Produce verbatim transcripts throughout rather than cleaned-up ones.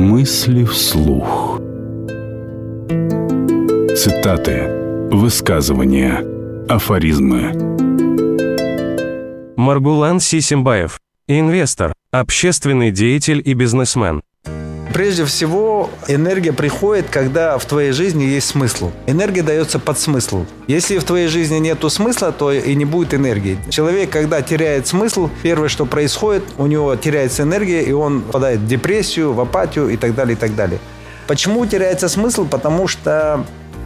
Мысли вслух. Цитаты, высказывания, афоризмы. Маргулан Сисимбаев. Инвестор, общественный деятель и бизнесмен. Прежде всего, энергия приходит, когда в твоей жизни есть смысл. Энергия дается под смысл. Если в твоей жизни нету смысла, то и не будет энергии. Человек, когда теряет смысл, первое, что происходит, у него теряется энергия, и он впадает в депрессию, в апатию и так далее, и так далее. Почему теряется смысл? Потому что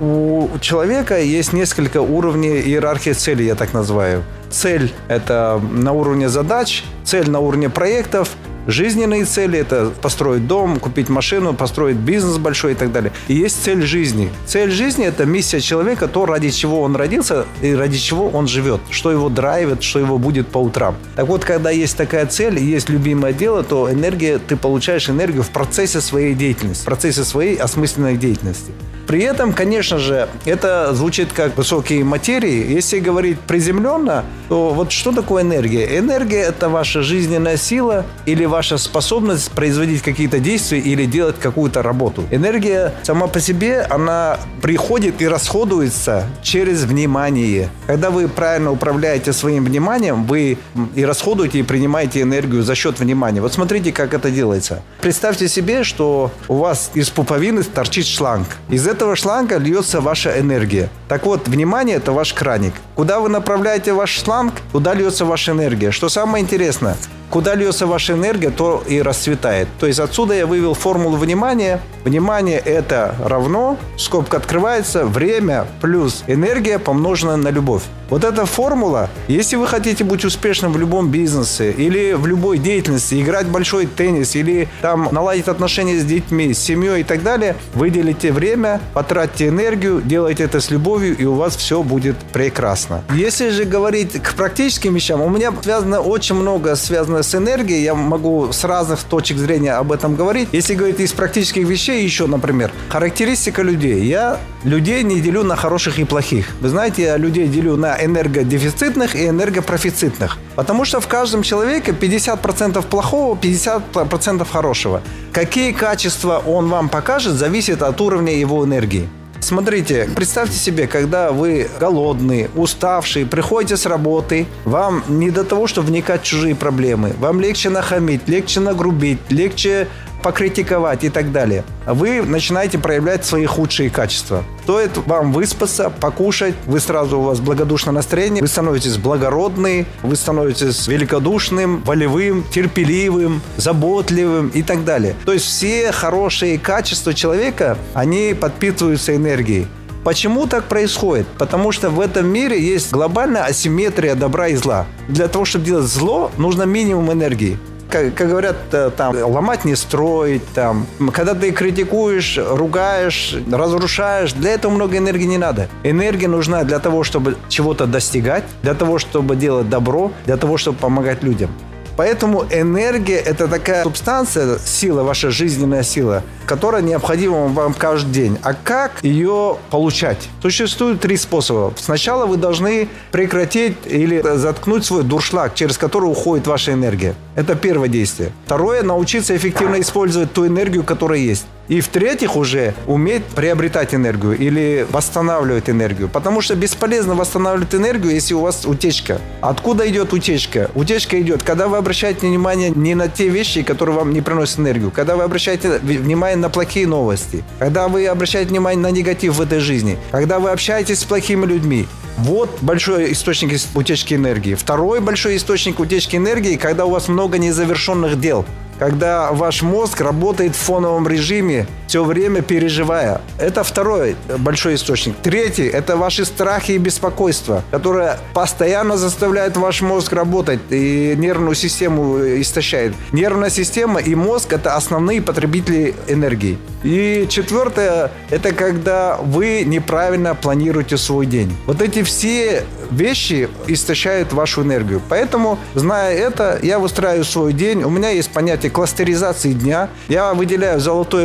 у человека есть несколько уровней иерархии целей, я так называю. Цель – это на уровне задач, цель на уровне проектов. Жизненные цели – это построить дом, купить машину, построить бизнес большой и так далее. И есть цель жизни. Цель жизни – это миссия человека, то, ради чего он родился и ради чего он живет, что его драйвит, что его будет по утрам. Так вот, когда есть такая цель и есть любимое дело, то энергия, ты получаешь энергию в процессе своей деятельности, в процессе своей осмысленной деятельности. При этом, конечно же, это звучит как высокие материи. Если говорить приземленно, то вот что такое энергия? Энергия – это ваша жизненная сила или ваша способность производить какие-то действия или делать какую-то работу. Энергия сама по себе, она приходит и расходуется через внимание. Когда вы правильно управляете своим вниманием, вы и расходуете, и принимаете энергию за счет внимания. Вот смотрите, как это делается. Представьте себе, что у вас из пуповины торчит шланг. Из этого шланга льется ваша энергия. Так вот, внимание – это ваш краник. Куда вы направляете ваш шланг, туда льется ваша энергия. Что самое интересное, куда льется ваша энергия, то и расцветает. То есть отсюда я вывел формулу внимания. Внимание – это равно, скобка открывается, время плюс энергия, помноженная на любовь. Вот эта формула, если вы хотите быть успешным в любом бизнесе или в любой деятельности, играть в большой теннис или там наладить отношения с детьми, с семьей и так далее, выделите время, потратьте энергию, делайте это с любовью, и у вас все будет прекрасно. Если же говорить к практическим вещам, у меня связано очень много связано с энергией, я могу с разных точек зрения об этом говорить. Если говорить из практических вещей, еще, например, характеристика людей. Я людей не делю на хороших и плохих. Вы знаете, я людей делю на энергодефицитных и энергопрофицитных. Потому что в каждом человеке пятьдесят процентов плохого, пятьдесят процентов хорошего. Какие качества он вам покажет, зависит от уровня его энергии. Смотрите, представьте себе, когда вы голодные, уставшие, приходите с работы, вам не до того, чтобы вникать в чужие проблемы. Вам легче нахамить, легче нагрубить, легче покритиковать и так далее. Вы начинаете проявлять свои худшие качества. Стоит вам выспаться, покушать, вы сразу, у вас благодушное настроение, вы становитесь благородны, вы становитесь великодушным, волевым, терпеливым, заботливым и так далее. То есть все хорошие качества человека, они подпитываются энергией. Почему так происходит? Потому что в этом мире есть глобальная асимметрия добра и зла. Для того, чтобы делать зло, нужно минимум энергии. Как, как говорят, там, ломать не строить, там, когда ты критикуешь, ругаешь, разрушаешь, для этого много энергии не надо. Энергия нужна для того, чтобы чего-то достигать, для того, чтобы делать добро, для того, чтобы помогать людям. Поэтому энергия – это такая субстанция, сила, ваша жизненная сила, которая необходима вам каждый день. А как ее получать? Существует три способа. Сначала вы должны прекратить или заткнуть свой дуршлаг, через который уходит ваша энергия. Это первое действие. Второе – научиться эффективно использовать ту энергию, которая есть. И в-третьих, уже уметь приобретать энергию или восстанавливать энергию. Потому что бесполезно восстанавливать энергию, если у вас утечка. Откуда идет утечка? Утечка идет, когда вы обращаете внимание не на те вещи, которые вам не приносят энергию. Когда вы обращаете внимание на плохие новости. Когда вы обращаете внимание на негатив в этой жизни. Когда вы общаетесь с плохими людьми. Вот большой источник утечки энергии. Второй большой источник утечки энергии, когда у вас много незавершенных дел. Когда ваш мозг работает в фоновом режиме, все время переживая. Это второй большой источник. Третий – это ваши страхи и беспокойства, которые постоянно заставляют ваш мозг работать и нервную систему истощает. Нервная система и мозг – это основные потребители энергии. И четвертое – это когда вы неправильно планируете свой день. Вот эти все вещи истощают вашу энергию. Поэтому, зная это, я выстраиваю свой день. У меня есть понятие кластеризации дня. Я выделяю золотое время и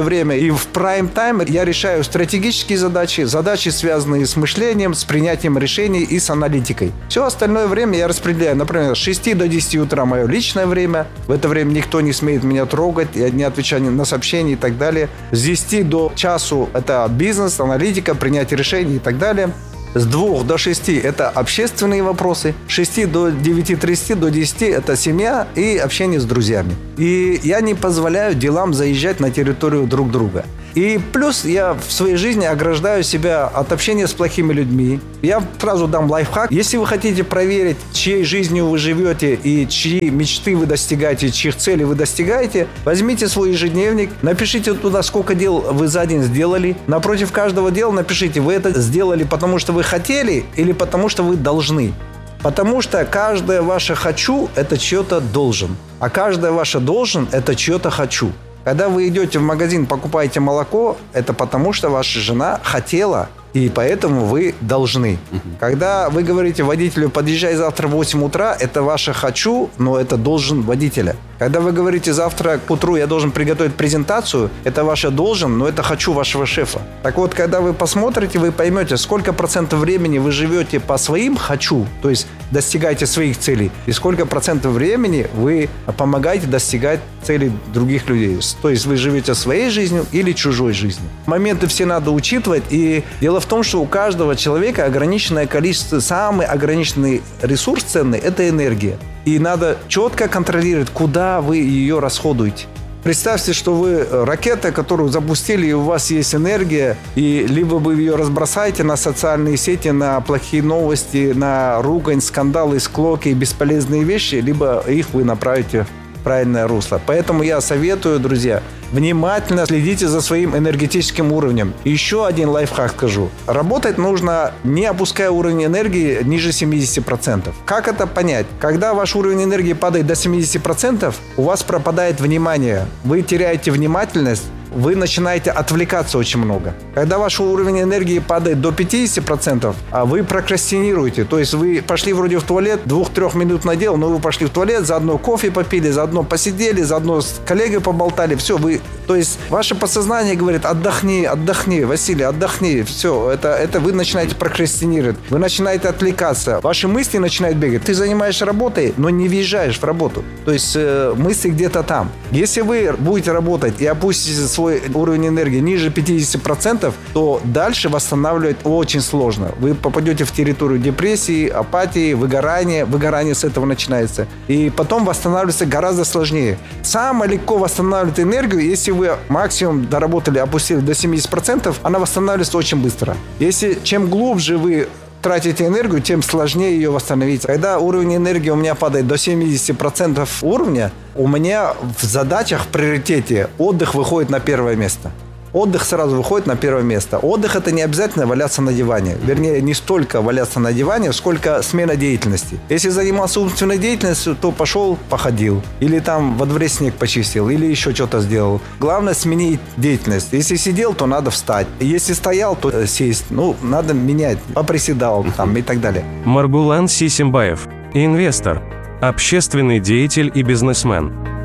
И в прайм-тайм я решаю стратегические задачи, задачи, связанные с мышлением, с принятием решений и с аналитикой. Все остальное время я распределяю. Например, с шести до десяти утра мое личное время. В это время никто не смеет меня трогать, я не отвечаю на сообщения и так далее. С десяти до часу это бизнес, аналитика, принятие решений и так далее. С двух до шести это общественные вопросы. С шести до девяти тридцати, до десяти это семья и общение с друзьями. И я не позволяю делам заезжать на территорию друг друга. И плюс я в своей жизни ограждаю себя от общения с плохими людьми. Я сразу дам лайфхак. Если вы хотите проверить, чьей жизнью вы живете и чьи мечты вы достигаете, чьих целей вы достигаете, возьмите свой ежедневник, напишите туда, сколько дел вы за день сделали. Напротив каждого дела напишите, вы это сделали потому, что вы хотели или потому, что вы должны. Потому что каждое ваше «хочу» – это чье-то «должен». А каждое ваше «должен» – это чье-то «хочу». Когда вы идете в магазин, покупаете молоко, это потому, что ваша жена хотела, и поэтому вы должны. Uh-huh. Когда вы говорите водителю, подъезжай завтра в восемь утра, это ваше «хочу», но это должен водителя. Когда вы говорите, завтра к утру я должен приготовить презентацию, это ваше «должен», но это «хочу» вашего шефа. Так вот, когда вы посмотрите, вы поймете, сколько процентов времени вы живете по своим «хочу», то есть достигаете своих целей, и сколько процентов времени вы помогаете достигать целей других людей. То есть вы живете своей жизнью или чужой жизнью. Моменты все надо учитывать, и дело в том, что у каждого человека ограниченное количество, самый ограниченный ресурс ценный – это энергия. И надо четко контролировать, куда вы ее расходуете. Представьте, что вы ракета, которую запустили, и у вас есть энергия, и либо вы ее разбросаете на социальные сети, на плохие новости, на ругань, скандалы, склоки и бесполезные вещи, либо их вы направите в правильное русло. Поэтому я советую, друзья, внимательно следите за своим энергетическим уровнем. Еще один лайфхак скажу. Работать нужно, не опуская уровень энергии ниже семидесяти процентов. Как это понять? Когда ваш уровень энергии падает до семидесяти процентов, у вас пропадает внимание. Вы теряете внимательность, вы начинаете отвлекаться очень много. Когда ваш уровень энергии падает до пятидесяти процентов, а вы прокрастинируете. То есть вы пошли вроде в туалет, двух-трех минут на дело, но вы пошли в туалет, заодно кофе попили, заодно посидели, заодно с коллегой поболтали. Все, вы... То есть ваше подсознание говорит, отдохни, отдохни, Василий, отдохни. Все, это, это вы начинаете прокрастинировать. Вы начинаете отвлекаться. Ваши мысли начинают бегать. Ты занимаешься работой, но не въезжаешь в работу. То есть э, мысли где-то там. Если вы будете работать и опустите свой уровень энергии ниже пятидесяти процентов, то дальше восстанавливать очень сложно. Вы попадете в территорию депрессии, апатии, выгорания. Выгорание с этого начинается. И потом восстанавливаться гораздо сложнее. Самое легко восстанавливать энергию, если вы максимум доработали, опустили до семидесяти процентов, она восстанавливается очень быстро. Если чем глубже вы тратите энергию, тем сложнее ее восстановить. Когда уровень энергии у меня падает до семидесяти процентов уровня, у меня в задачах в приоритете отдых выходит на первое место. Отдых сразу выходит на первое место. Отдых – это не обязательно валяться на диване. Вернее, не столько валяться на диване, сколько смена деятельности. Если занимался умственной деятельностью, то пошел, походил. Или там во дворе снег почистил, или еще что-то сделал. Главное – сменить деятельность. Если сидел, то надо встать. Если стоял, то сесть. Ну, надо менять. Поприседал там и так далее. Маргулан Сисимбаев. Инвестор. Общественный деятель и бизнесмен.